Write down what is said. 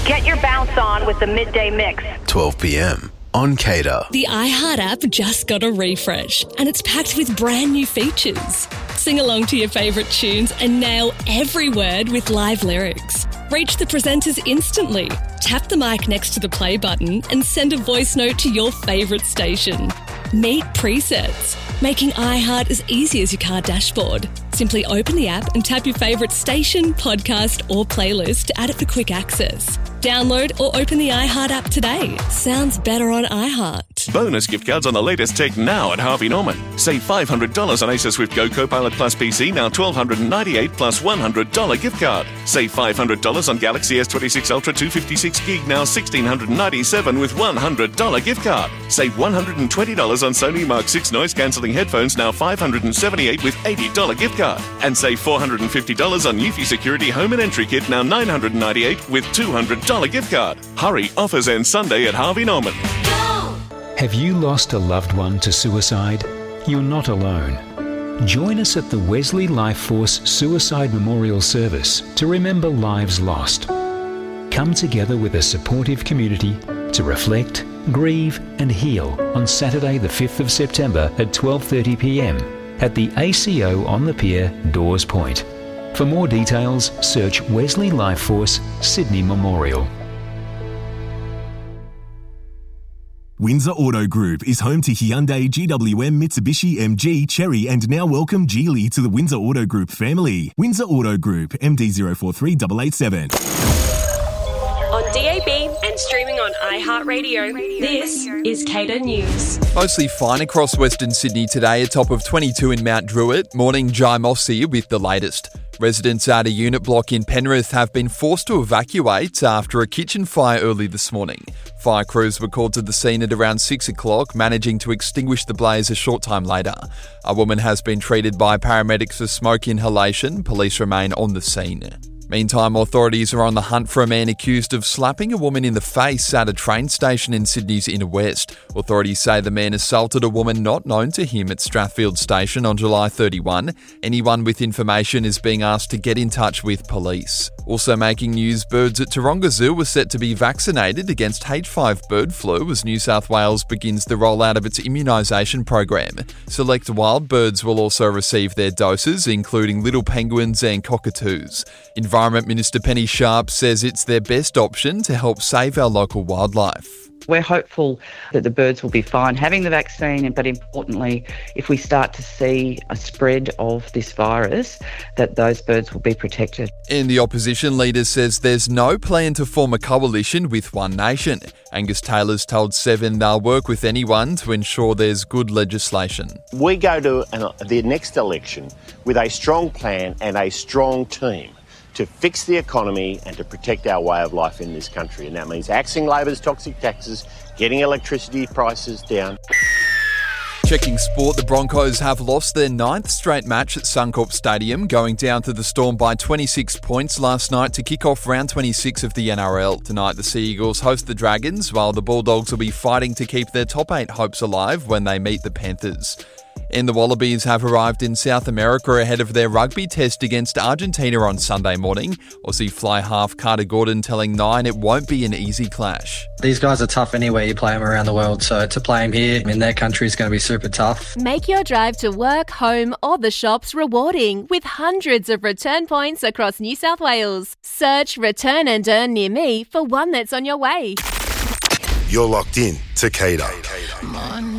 Get your bounce on with the Midday Mix. 12 p.m. on Cater. The iHeart app just got a refresh and it's packed with brand new features. Sing along to your favourite tunes and nail every word with live lyrics. Reach the presenters instantly. Tap the mic next to the play button and send a voice note to your favourite station. Meet presets, making iHeart as easy as your car dashboard. Simply open the app and tap your favourite station, podcast or playlist to add it for quick access. Download or open the iHeart app today. Sounds better on iHeart. Bonus gift cards on the latest tech now at Harvey Norman. Save $500 on Acer Swift Go Copilot Plus PC, now $1,298 plus $100 gift card. Save $500 on Galaxy S26 Ultra 256 gig, now $1,697 with $100 gift card. Save $120 on Sony Mark 6 noise cancelling headphones, now $578 with $80 gift card. And save $450 on Eufy Security Home and Entry Kit, now $998 with $200 gift card. Hurry, offers end Sunday at Harvey Norman. Have you lost a loved one to suicide? You're not alone. Join us at the Wesley Life Force Suicide Memorial Service to remember lives lost. Come together with a supportive community to reflect, grieve and heal on Saturday the 5th of September at 12:30 p.m. at the ACO on the Pier, Dawes Point. For more details, search Wesley Life Force Sydney Memorial. Windsor Auto Group is home to Hyundai, GWM, Mitsubishi, MG, Chery and now welcome Geely to the Windsor Auto Group family. Windsor Auto Group, MD043887. On DAB and streaming on iHeartRadio, this is Cater News. Mostly fine across Western Sydney today, a top of 22 in Mount Druitt. Morning, Jai Moss here with the latest. Residents at a unit block in Penrith have been forced to evacuate after a kitchen fire early this morning. Fire crews were called to the scene at around 6 o'clock, managing to extinguish the blaze a short time later. A woman has been treated by paramedics for smoke inhalation. Police remain on the scene. Meantime, authorities are on the hunt for a man accused of slapping a woman in the face at a train station in Sydney's Inner West. Authorities say the man assaulted a woman not known to him at Strathfield Station on July 31. Anyone with information is being asked to get in touch with police. Also making news, birds at Taronga Zoo were set to be vaccinated against H5 bird flu as New South Wales begins the rollout of its immunisation program. Select wild birds will also receive their doses, including little penguins and cockatoos. Environment Minister Penny Sharp says it's their best option to help save our local wildlife. We're hopeful that the birds will be fine having the vaccine, but importantly, if we start to see a spread of this virus, that those birds will be protected. And the opposition leader says there's no plan to form a coalition with One Nation. Angus Taylor's told Seven they'll work with anyone to ensure there's good legislation. We go to the next election with a strong plan and a strong team to fix the economy and to protect our way of life in this country. And that means axing Labor's toxic taxes, getting electricity prices down. Checking sport, the Broncos have lost their 9th straight match at Suncorp Stadium, going down to the Storm by 26 points last night to kick off round 26 of the NRL. Tonight, the Sea Eagles host the Dragons, while the Bulldogs will be fighting to keep their top 8 hopes alive when they meet the Panthers. And the Wallabies have arrived in South America ahead of their rugby test against Argentina on Sunday morning. Aussie fly half Carter Gordon telling Nine it won't be an easy clash. These guys are tough anyway, you play them around the world, so to play them here in their country is going to be super tough. Make your drive to work, home or the shops rewarding with hundreds of return points across New South Wales. Search Return and Earn near me for one that's on your way. You're locked in to Cater.